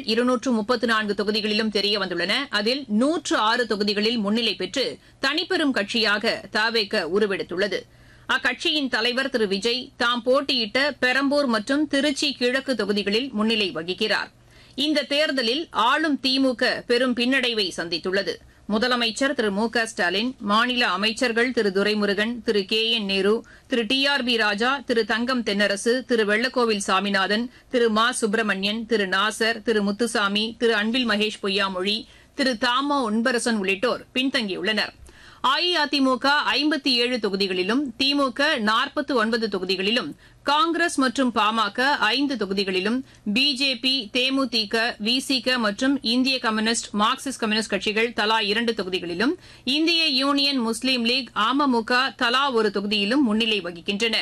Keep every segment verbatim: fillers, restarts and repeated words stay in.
இருநூற்று முப்பத்து நான்கு தொகுதிகளிலும் தெரியவந்துள்ளன. அதில் நூற்று ஆறு தொகுதிகளில் முன்னிலை பெற்று தனிப்பெரும் கட்சியாக தவேக உருவெடுத்துள்ளது. அக்கட்சியின் தலைவர் திரு விஜய் தாம் போட்டியிட்ட பெரம்பூர் மற்றும் திருச்சி கிழக்கு தொகுதிகளில் முன்னிலை வகிக்கிறார். இந்த தேர்தலில் ஆளும் திமுக பெரும் பின்னடைவை சந்தித்துள்ளது. முதலமைச்சர் திரு மு க ஸ்டாலின், மாநில அமைச்சர்கள் திரு துரைமுருகன், திரு கே என் நேரு, திரு டி ஆர் பி ராஜா, திரு தங்கம் தென்னரசு, திரு வெள்ளக்கோவில் சாமிநாதன், திரு மா சுப்பிரமணியன், திரு நாசர், திரு முத்துசாமி, திரு அன்பில் மகேஷ் பொய்யாமொழி, திரு தாமோ அன்பரசன் உள்ளிட்டோர் பின்தங்கியுள்ளனர். அஇஅதிமுக ஐம்பத்தி ஏழு தொகுதிகளிலும், திமுக நாற்பத்தி ஒன்பது தொகுதிகளிலும், காங்கிரஸ் மற்றும் பாமக ஐந்து தொகுதிகளிலும், பிஜேபி, தேமுதிக, விசிக மற்றும் இந்திய கம்யூனிஸ்ட், மார்க்சிஸ்ட் கம்யூனிஸ்ட் கட்சிகள் தலா இரண்டு தொகுதிகளிலும், இந்திய யூனியன் முஸ்லீம் லீக், அமமுக தலா ஒரு தொகுதியிலும் முன்னிலை வகிக்கின்றன.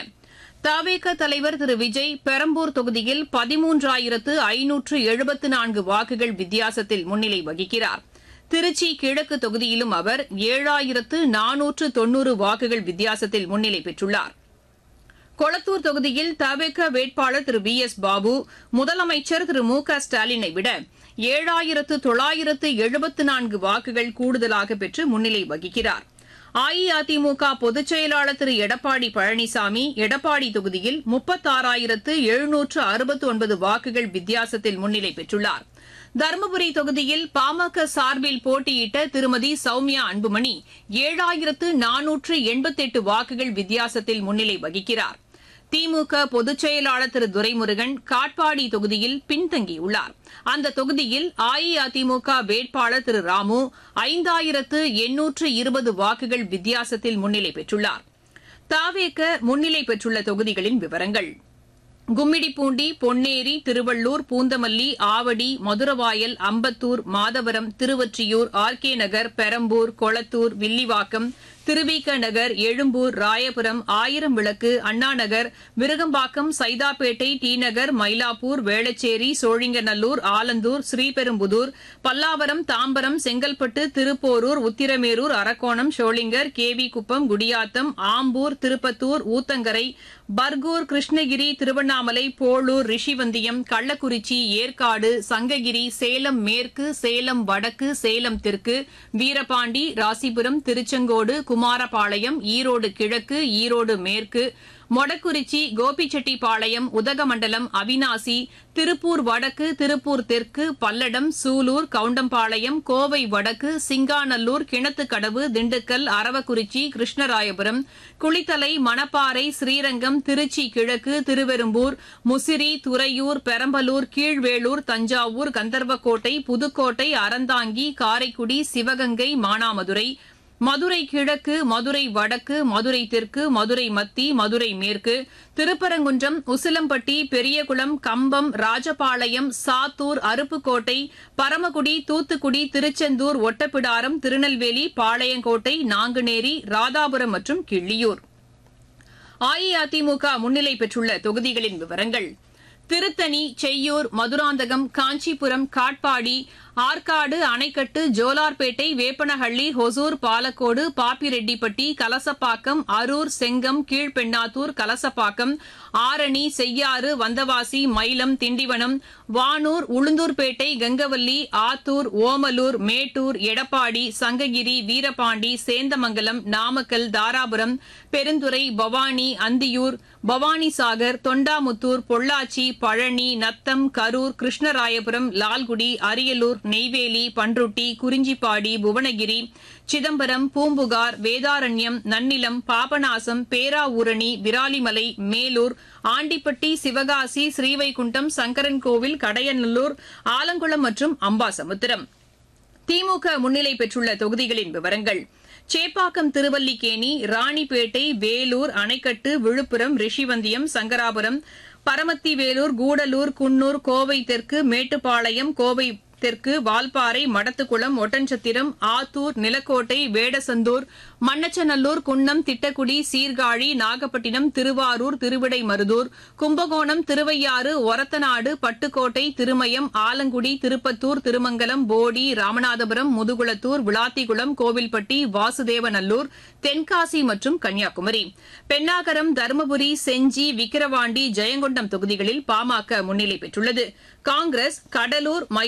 தவேக தலைவர் திரு விஜய் பெரம்பூர் தொகுதியில் பதிமூன்றாயிரத்து ஐநூற்று எழுபத்து நான்கு வாக்குகள் வித்தியாசத்தில் முன்னிலை வகிக்கிறார். திருச்சி கிழக்கு தொகுதியிலும் அவர் ஏழாயிரத்து நானூற்று தொன்னூறு வாக்குகள் வித்தியாசத்தில் முன்னிலை பெற்றுள்ளார். கொளத்தூர் தொகுதியில் தவேக வேட்பாளர் திரு பி எஸ் பாபு முதலமைச்சர் திரு மு க ஸ்டாலினை விட ஏழாயிரத்து தொள்ளாயிரத்து எழுபத்து நான்கு வாக்குகள் கூடுதலாக பெற்று முன்னிலை வகிக்கிறார். அஇஅதிமுக பொதுச் செயலாளர் திரு எடப்பாடி பழனிசாமி எடப்பாடி தொகுதியில் முப்பத்தாறாயிரத்து எழுநூற்று அறுபத்து ஒன்பது வாக்குகள் வித்தியாசத்தில் முன்னிலை பெற்றுள்ளார். தருமபுரி தொகுதியில் பாமக சார்பில் போட்டியிட்ட திருமதி சௌமியா அன்புமணி ஏழாயிரத்து நானூற்று எண்பத்தி எட்டு வாக்குகள் வித்தியாசத்தில் முன்னிலை வகிக்கிறார். திமுக பொதுச் செயலாளர் திரு துரைமுருகன் காட்பாடி தொகுதியில் பின்தங்கியுள்ளார். அந்த தொகுதியில் அஇஅதிமுக வேட்பாளர் திரு ராமு ஐந்தாயிரத்து எண்ணூற்று இருபது வாக்குகள் வித்தியாசத்தில் முன்னிலை பெற்றுள்ளார். தவேக முன்னிலை பெற்றுள்ள தொகுதிகளின் விவரங்கள்: கும்மிடிப்பூண்டி, பொன்னேரி, திருவள்ளூர், பூந்தமல்லி, ஆவடி, மதுரவாயல், அம்பத்தூர், மாதவரம், திருவொற்றியூர், ஆர் கே நகர், பெரம்பூர், கொளத்தூர், வில்லிவாக்கம், திருவிக நகர், எழும்பூர், ராயபுரம், ஆயிரம் விளக்கு, அண்ணாநகர், விருகம்பாக்கம், சைதாப்பேட்டை, டி நகர், மயிலாப்பூர், வேளச்சேரி, சோழிங்கநல்லூர், ஆலந்தூர், ஸ்ரீபெரும்புதூர், பல்லாவரம், தாம்பரம், செங்கல்பட்டு, திருப்போரூர், உத்திரமேரூர், அரக்கோணம், ஷோளிங்கர், கேவிக்குப்பம், குடியாத்தம், ஆம்பூர், திருப்பத்தூர், ஊத்தங்கரை, பர்கூர், கிருஷ்ணகிரி, திருவண்ணாமலை, போளூர், ரிஷிவந்தியம், கள்ளக்குறிச்சி, ஏற்காடு, சங்ககிரி, சேலம் மேற்கு, சேலம் வடக்கு, சேலம் தெற்கு, வீரபாண்டி, ராசிபுரம், திருச்செங்கோடு, குமாரபாளையம், ஈரோடு கிழக்கு, ஈரோடு மேற்கு, மொடக்குறிச்சி, கோபிச்செட்டிப்பாளையம், உதகமண்டலம், அவினாசி, திருப்பூர் வடக்கு, திருப்பூர் தெற்கு, பல்லடம், சூலூர், கவுண்டம்பாளையம், கோவை வடக்கு, சிங்காநல்லூர், கிணத்துக்கடவு, திண்டுக்கல், அரவக்குறிச்சி, கிருஷ்ணராயபுரம், குளித்தலை, மணப்பாறை, ஸ்ரீரங்கம், திருச்சி கிழக்கு, திருவெரும்பூர், முசிறி, துறையூர், பெரம்பலூர், கீழ்வேளூர், தஞ்சாவூர், கந்தர்வக்கோட்டை, புதுக்கோட்டை, அறந்தாங்கி, காரைக்குடி, சிவகங்கை, மானாமதுரை, மதுரை கிழக்கு, மதுரை வடக்கு, மதுரை தெற்கு, மதுரை மத்தி, மதுரை மேற்கு, திருப்பரங்குன்றம், உசிலம்பட்டி, பெரியகுளம், கம்பம், ராஜபாளையம், சாத்தூர், அருப்புக்கோட்டை, பரமக்குடி, தூத்துக்குடி, திருச்செந்தூர், ஒட்டப்பிடாரம், திருநெல்வேலி, பாளையங்கோட்டை, நாங்குநேரி, ராதாபுரம் மற்றும் கிள்ளியூர். அஇஅதிமுக முன்னிலை பெற்றுள்ள தொகுதிகளின் விவரங்கள்: திருத்தணி, செய்யூர், மதுராந்தகம், காஞ்சிபுரம், காட்பாடி, ஆற்காடு, அணைக்கட்டு, ஜோலார்பேட்டை, வேப்பனஹள்ளி, ஹொசூர், பாலக்கோடு, பாப்பிரெட்டிப்பட்டி, கலசப்பாக்கம், அரூர், செங்கம், கீழ்பெண்ணாத்தூர், கலசப்பாக்கம், ஆரணி, செய்யாறு, வந்தவாசி, மயிலம், திண்டிவனம், வானூர், உளுந்தூர்பேட்டை, கங்கவல்லி, ஆத்தூர், ஓமலூர், மேட்டூர், எடப்பாடி, சங்ககிரி, வீரபாண்டி, சேந்தமங்கலம், நாமக்கல், தாராபுரம், பெருந்துறை, பவானி, அந்தியூர், பவானிசாகர், தொண்டாமுத்தூர், பொள்ளாச்சி, பழனி, நத்தம், கரூர், கிருஷ்ணராயபுரம், லால்குடி, அரியலூர், நெய்வேலி, பன்ருட்டி, குறிஞ்சிப்பாடி, புவனகிரி, சிதம்பரம், பூம்புகார், வேதாரண்யம், நன்னிலம், பாபநாசம், பேராவூரணி, விராலிமலை, மேலூர், ஆண்டிப்பட்டி, சிவகாசி, ஸ்ரீவைகுண்டம், சங்கரன்கோவில், கடையநல்லூர், ஆலங்குளம் மற்றும் அம்பாசமுத்திரம். திமுக முன்னிலை பெற்றுள்ள தொகுதிகளின் விவரங்கள்: சேப்பாக்கம், திருவல்லிக்கேணி, ராணிப்பேட்டை, வேலூர், அணைக்கட்டு, விழுப்புரம், ரிஷிவந்தியம், சங்கராபுரம், பரமத்திவேலூர், கூடலூர், குன்னூர், கோவை தெற்கு, மேட்டுப்பாளையம், கோவை தெற்கு, வால்பாறை, மடத்துக்குளம், ஒட்டன்சத்திரம், ஆத்தூர், நிலக்கோட்டை, வேடசந்தூர், மண்ணச்சநல்லூர், குன்னம், திட்டக்குடி, சீர்காழி, நாகப்பட்டினம், திருவாரூர், திருவிடைமருதூர், கும்பகோணம், திருவையாறு, ஒரத்தநாடு, பட்டுக்கோட்டை, திருமயம், ஆலங்குடி, திருப்பத்தூர், திருமங்கலம், போடி, ராமநாதபுரம், முதுகுளத்தூர், விளாத்திகுளம், கோவில்பட்டி, வாசுதேவநல்லூர், தென்காசி மற்றும் கன்னியாகுமரி. பென்னாகரம், தருமபுரி, செஞ்சி, விக்கிரவாண்டி, ஜெயங்கொண்டம் தொகுதிகளில் பாமக முன்னிலை பெற்றுள்ளது. காங்கிரஸ் கடலூர்,